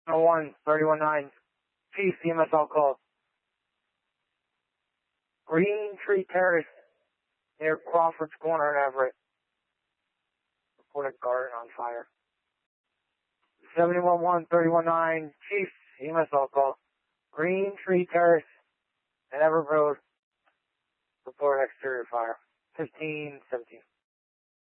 1-319, Chief, EMS all call. Green Tree Terrace, near Crawford's Corner in Everett. Reported garden on fire. 71-1-319, Chief, EMS all call. Green Tree Terrace and Everett Road. Report exterior fire. 15-17.